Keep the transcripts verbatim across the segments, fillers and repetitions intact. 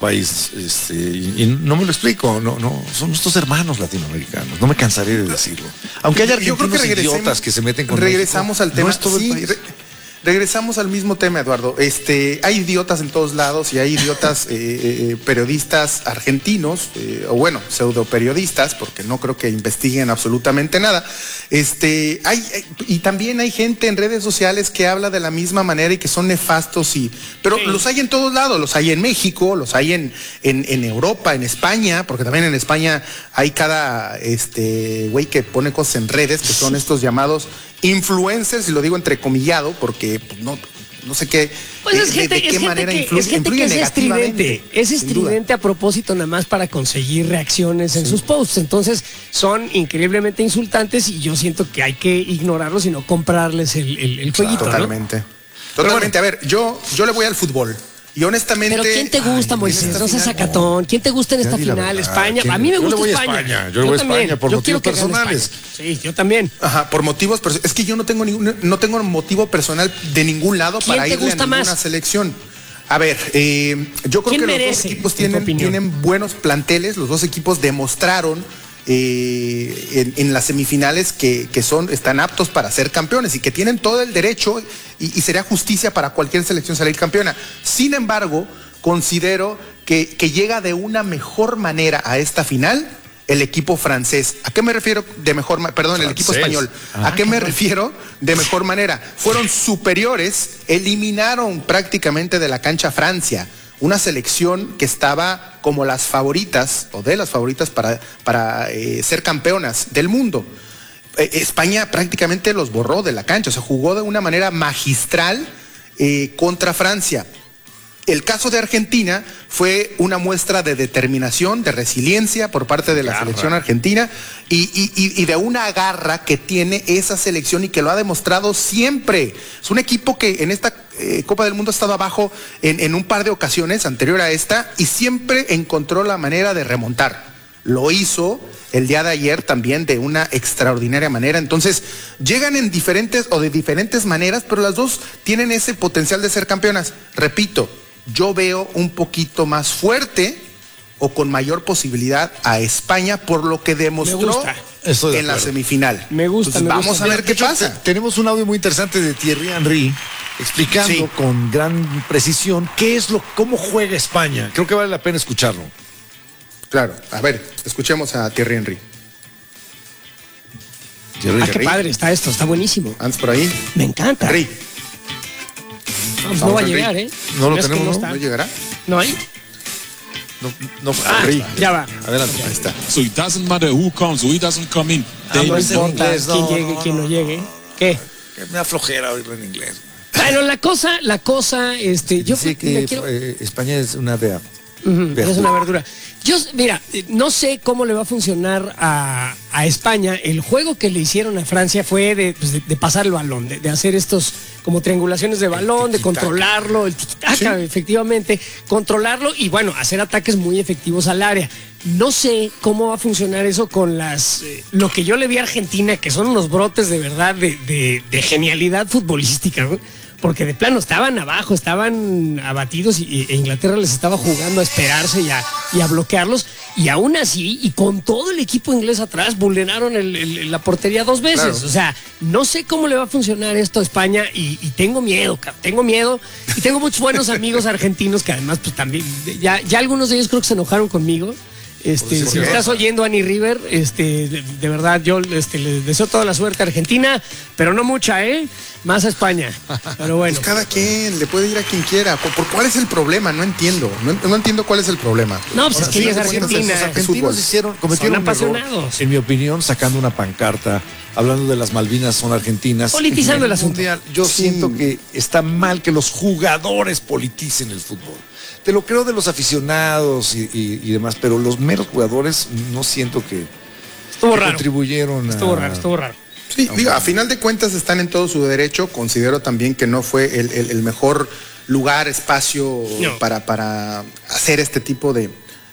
país, este, y, y no me lo explico, no, no, son nuestros hermanos latinoamericanos, no me cansaré de decirlo. Aunque haya argentinos yo creo que idiotas que se meten con regresamos México, al tema. No es todo sí, el país. re, regresamos al mismo tema, Eduardo. Este, hay idiotas en todos lados y hay idiotas eh, eh, periodistas argentinos, eh, o bueno, pseudo periodistas, porque no creo que investiguen absolutamente nada. Este, hay, y también hay gente en redes sociales que habla de la misma manera y que son nefastos, y, pero sí. Los hay en todos lados, los hay en México, los hay en, en, en Europa, en España, porque también en España hay cada este güey que pone cosas en redes, que son estos llamados influencers, y lo digo entrecomillado, porque pues, no, no sé qué, pues es de, gente, de qué es manera gente que, influye, es gente influye que es negativamente. estridente, es estridente a propósito nada más para conseguir reacciones en sí. sus posts, entonces son increíblemente insultantes y yo siento que hay que ignorarlos y no comprarles el, el, el jueguito. Totalmente, ¿no? totalmente, bueno. A ver, yo, yo le voy al fútbol. Y honestamente... Pero ¿quién te gusta, ay, Moisés? No seas sacatón. ¿Quién te gusta en esta final? España. A mí me gusta España. España. Yo le voy a España por motivos personales. Sí, yo también. Ajá, por motivos personales. Es que yo no tengo ningún, no tengo motivo personal de ningún lado para irle a ninguna más? selección. A ver, eh, yo creo que los dos equipos tienen, tienen buenos planteles. Los dos equipos demostraron eh, en, en las semifinales que, que son, están aptos para ser campeones y que tienen todo el derecho y, y sería justicia para cualquier selección salir campeona. Sin embargo, considero que, que llega de una mejor manera a esta final el equipo francés. ¿A qué me refiero de mejor manera? Perdón, francés. El equipo español. ¿A ah, qué me refiero de mejor manera? Fueron superiores, eliminaron prácticamente de la cancha a Francia, una selección que estaba como las favoritas, o de las favoritas para, para eh, ser campeonas del mundo. Eh, España prácticamente los borró de la cancha, o sea, jugó de una manera magistral eh, contra Francia. El caso de Argentina fue una muestra de determinación, de resiliencia por parte de la garra. selección argentina y, y, y de una garra que tiene esa selección y que lo ha demostrado siempre. Es un equipo que en esta eh, Copa del Mundo ha estado abajo en, en un par de ocasiones anterior a esta y siempre encontró la manera de remontar. Lo hizo el día de ayer también de una extraordinaria manera. Entonces, llegan en diferentes o de diferentes maneras, pero las dos tienen ese potencial de ser campeonas. Repito, yo veo un poquito más fuerte o con mayor posibilidad a España por lo que demostró de en la semifinal. Me gusta. Entonces, me vamos gusta. a ver qué hecho, pasa. Te, tenemos un audio muy interesante de Thierry Henry explicando sí. con gran precisión qué es lo, cómo juega España. Creo que vale la pena escucharlo. Claro, a ver, escuchemos a Thierry Henry. Thierry, ah, Thierry. Qué padre está esto, está buenísimo. ¿Andas por ahí? Me encanta. Henry. No, no va a llegar, ¿eh? No lo tenemos, ¿no? ¿No llegará? ¿No hay? No, no, ah, Henry. Ya va. Adelante. Ahí está. So it doesn't matter who comes, who doesn't come in. Ah, no importa quién no, llegue, no, quién no, no llegue. ¿Qué? Me da flojera oírlo en inglés. Bueno, la cosa, la cosa, este, yo sí que quiero... eh, España es una vea. Uh-huh, es una verdura. Yo, mira, no sé cómo le va a funcionar a, a España. El juego que le hicieron a Francia fue de, pues de, de pasar el balón, de, de hacer estos como triangulaciones de balón, de controlarlo, el tiki-taka, ¿sí? Efectivamente, controlarlo y bueno, hacer ataques muy efectivos al área. No sé cómo va a funcionar eso con las eh, lo que yo le vi a Argentina, que son unos brotes de verdad de, de, de genialidad futbolística, ¿no? Porque de plano estaban abajo, estaban abatidos y, e Inglaterra les estaba jugando a esperarse y a, y a bloquearlos y aún así y con todo el equipo inglés atrás vulneraron el, el, la portería dos veces. Claro. O sea, no sé cómo le va a funcionar esto a España y, y tengo miedo, tengo miedo y tengo muchos buenos amigos argentinos que además pues también, ya, ya algunos de ellos creo que se enojaron conmigo. Este, si me estás oyendo, Annie River, este, de, de verdad, yo este, les deseo toda la suerte a Argentina, pero no mucha, ¿eh? Más a España. Pero bueno. Pues cada quien, le puede ir a quien quiera. ¿Por, por cuál es el problema? No entiendo. No, no entiendo cuál es el problema. No, pues ahora, es que sí, es Argentina. Los argentinos hicieron, cometieron un error, en mi opinión, sacando una pancarta, hablando de las Malvinas son argentinas. Politizando el asunto. Mundial, yo sí. siento que está mal que los jugadores politicen el fútbol. Te lo creo de los aficionados y, y, y demás, pero los meros jugadores no siento que, estuvo que raro. contribuyeron a... Estuvo raro, estuvo raro. Sí, digo, a final de cuentas están en todo su derecho. Considero también que no fue el, el, el mejor lugar, espacio no. para, para hacer este tipo de,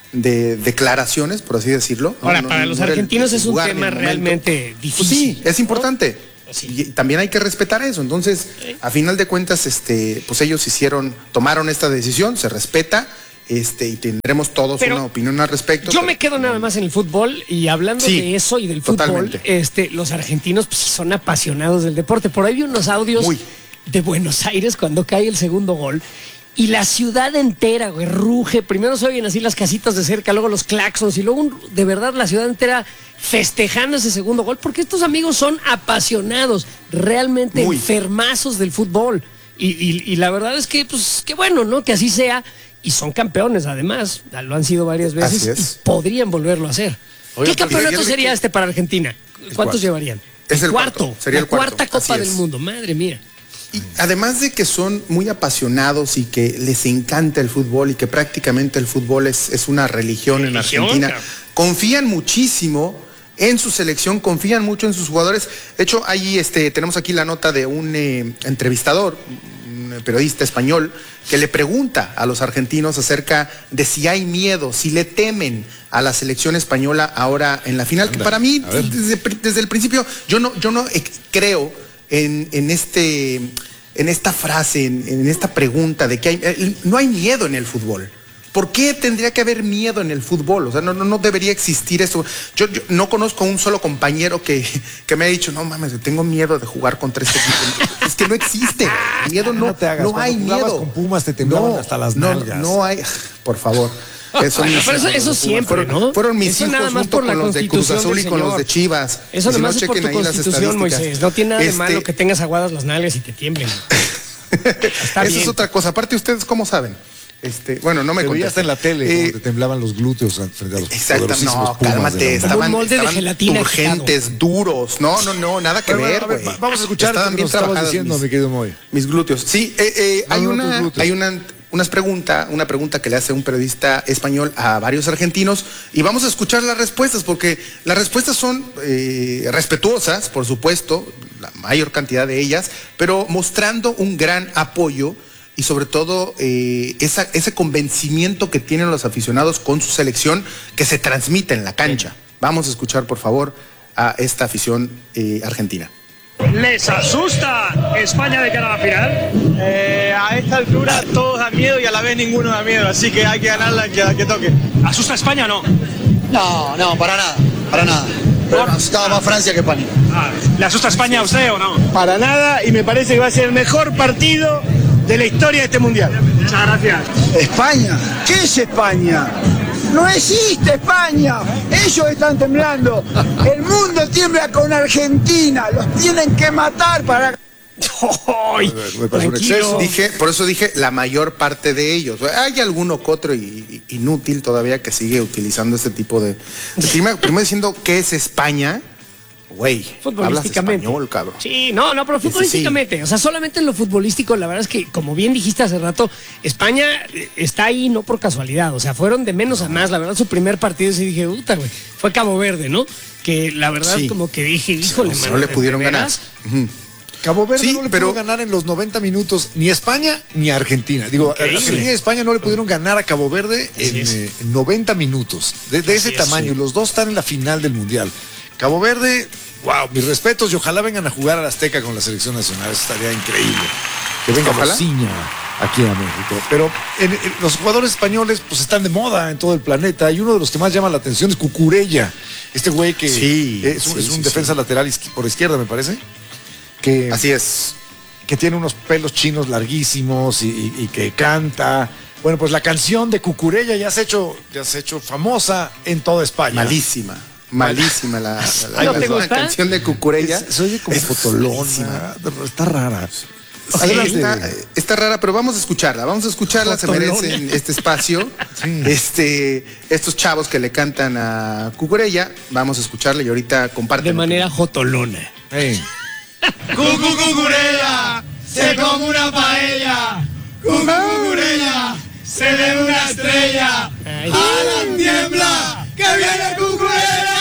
de declaraciones, por así decirlo. Ahora, no, para no, los no argentinos el, es un tema realmente difícil. Pues sí, es importante. Sí. Y también hay que respetar eso. Entonces, sí. a final de cuentas, este, pues ellos hicieron, tomaron esta decisión, se respeta. Este, y tendremos todos Pero una opinión al respecto. Yo pero... me quedo nada más en el fútbol y hablando sí, de eso y del fútbol, totalmente. este, los argentinos pues, son apasionados del deporte. Por ahí vi unos audios Muy. de Buenos Aires cuando cae el segundo gol y la ciudad entera, güey, ruge. Primero se oyen así las casitas de cerca, luego los claxons y luego de verdad la ciudad entera festejando ese segundo gol porque estos amigos son apasionados, realmente Muy. enfermazos del fútbol. Y, y, y la verdad es que, pues, qué bueno, ¿no? Que así sea. Y son campeones, además. Lo han sido varias veces y podrían volverlo a hacer. Oye, ¿qué campeonato sería que... este para Argentina? ¿Cuántos llevarían? Es el cuarto. cuarto Sería la el cuarto. cuarta Copa del Mundo. Madre mía. Y además de que son muy apasionados y que les encanta el fútbol y que prácticamente el fútbol es, es una religión, religión en Argentina, claro. confían muchísimo en su selección, confían mucho en sus jugadores. De hecho, ahí este, tenemos aquí la nota de un eh, entrevistador, un periodista español, que le pregunta a los argentinos acerca de si hay miedo, si le temen a la selección española ahora en la final, Anda, que para mí, desde, desde el principio, yo no, yo no creo en, en, este, en esta frase, en, en esta pregunta de que hay, no hay miedo en el fútbol. ¿Por qué tendría que haber miedo en el fútbol? O sea, no, no, no debería existir eso. Yo, yo no conozco a un solo compañero que, que me haya dicho, no mames, tengo miedo de jugar contra este equipo. Es que no existe. Miedo no, no, te hagas. no hay miedo. Con Pumas te temblaban no, hasta las no, nalgas. No hay, por favor. Eso, bueno, pero eso, eso siempre, fueron, ¿no? Fueron mis eso hijos nada más junto por la con los de Cruz Azul y con los de Chivas. Eso nada más si no, es por tu constitución, Moisés. No tiene nada este... de malo que tengas aguadas las nalgas y te tiemblen. Eso bien. Es otra cosa. Aparte, ¿ustedes cómo saben? Este, bueno, no me conté. Hasta en la tele, eh, como te temblaban los glúteos frente a los exacto, no, cálmate, estaban, un molde estaban de gelatina turgentes, quitado. duros. No, no, no, nada que bueno, ver, ver Vamos a escuchar estaban bien trabajados diciendo, mis, mi querido Moy. Mis glúteos. Sí, eh, eh, no, hay, no, una, hay una unas pregunta, una pregunta que le hace un periodista español a varios argentinos y vamos a escuchar las respuestas porque las respuestas son eh, respetuosas, por supuesto, la mayor cantidad de ellas, pero mostrando un gran apoyo y sobre todo eh, esa, ese convencimiento que tienen los aficionados con su selección que se transmite en la cancha. Vamos a escuchar, por favor, a esta afición eh, argentina. ¿Les asusta España de cara a la final? Eh, a esta altura todos dan miedo y a la vez ninguno da miedo, así que hay que ganarla que, que toque. ¿Asusta España o no? No, no, para nada, para nada. Pero me asustaba más Francia que España. Ah, ¿le asusta España a usted o no? Para nada, y me parece que va a ser el mejor partido de la historia de este mundial. Muchas gracias. ¿España? ¿Qué es España? No existe España. Ellos están temblando. El mundo tiembla con Argentina. Los tienen que matar para... Ay, me parece un exceso. Dije, por eso dije la mayor parte de ellos. Hay alguno que otro y, y, inútil todavía que sigue utilizando este tipo de... de primero, primero diciendo qué es España. Güey, hablas español, cabrón. Sí, no, no, pero futbolísticamente, sí. O sea, solamente en lo futbolístico, la verdad es que, como bien dijiste hace rato, España está ahí no por casualidad, o sea, fueron de menos a más, la verdad, su primer partido, sí dije, puta, güey, fue Cabo Verde, ¿no? Que la verdad, sí. como que dije, híjole, no, no le pudieron ganar. Uh-huh. Cabo Verde sí, no le pero... pudo ganar en los noventa minutos ni a España ni a Argentina. Digo, okay, Argentina sí. y España no le pudieron ganar a Cabo Verde en, eh, en noventa minutos, de, de ese tamaño, sí. Los dos están en la final del Mundial. Cabo Verde, wow, mis respetos y ojalá vengan a jugar a la Azteca con la selección nacional, eso estaría increíble. Que venga Rosiña aquí a México. Pero en, en, los jugadores españoles pues están de moda en todo el planeta y uno de los que más llama la atención es Cucurella, este güey que sí, es, sí, es un sí, defensa sí. lateral izqui- por izquierda, me parece. Que, Así es. Que tiene unos pelos chinos larguísimos y, y, y que canta. Bueno, pues la canción de Cucurella ya se ha hecho, ya se ha hecho famosa en toda España. Malísima. Malísima la, la, ¿No la, te la gusta? canción de Cucurella. Es, se oye como es fotolona, está rara. Sí, está, está rara, pero vamos a escucharla, vamos a escucharla, Fotolona. Se merecen este espacio. Sí. Este, estos chavos que le cantan a Cucurella, vamos a escucharla y ahorita comparten. De manera jotolona. Hey. Cucu Cucurella, se come una paella. Cucu Cucurella, se ve una estrella. Ay. ¡Alan tiembla! ¡Que viene Cucurella!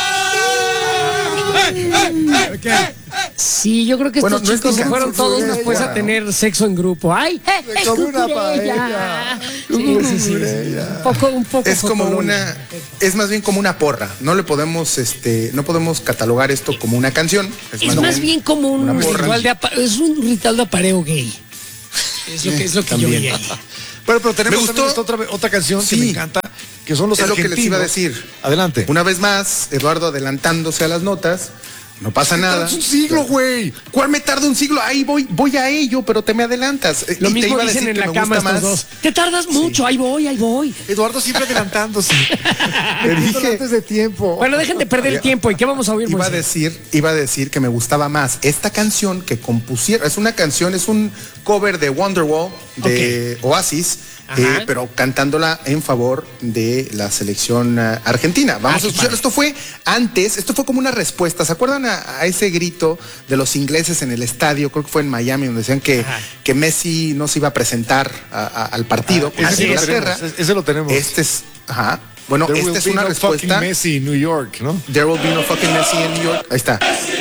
¡Eh, eh, eh, eh! Sí, yo creo que estos bueno, chicos no se fueron todos ella, después a tener sexo en grupo. ¡Ay! Eh, Se come una paella. Sí, sí, sí, sí. Un poco, un poco. Es como fotolona. una, es más bien como una porra. No le podemos, este, no podemos catalogar esto como una canción. Es, es más bien como un ritual de apa- es un ritual de apareo gay. Es lo que es lo que yo vi ahí. Pero, pero tenemos también esta otra, otra canción sí. que me encanta, que son los es argentinos. Es lo que les iba a decir. Adelante. Una vez más, Eduardo adelantándose a las notas. No pasa ¿Qué nada. tardas un siglo, güey? ¿Cuál me tarda un siglo? Ahí voy, voy a ello, pero te me adelantas. Lo y mismo te iba dicen a decir en que la me cama gusta estos más. dos. Te tardas mucho, sí. ahí voy, ahí voy. Eduardo siempre adelantándose. Te dije antes de tiempo. Bueno, dejen de perder el tiempo. ¿Y qué vamos a oír? Iba a decir, iba a decir que me gustaba más esta canción que compusieron. Es una canción, es un cover de Wonderwall de okay. Oasis. Eh, pero cantándola en favor de la selección uh, argentina. Vamos ah, a escuchar, esto fue antes, esto fue como una respuesta. ¿Se acuerdan a, a ese grito de los ingleses en el estadio? Creo que fue en Miami, donde decían que, que Messi no se iba a presentar a, a, al partido ah, ese, Inglaterra. Lo ese lo tenemos. Este es, ajá. Bueno, There esta es una no respuesta. Messi in New York, ¿no? There will be no fucking Messi in New York. Ahí está.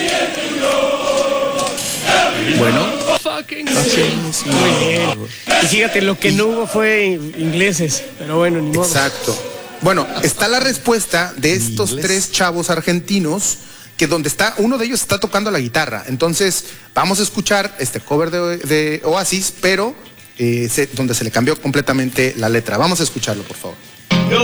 Bueno. Fucking Messi. Muy bien. Y fíjate, lo que no hubo fue ingleses, pero bueno, ni modo. Exacto. Bueno, está la respuesta de estos tres chavos argentinos, que donde está, uno de ellos está tocando la guitarra. Entonces, vamos a escuchar este cover de, de Oasis, pero eh, se, donde se le cambió completamente la letra. Vamos a escucharlo, por favor.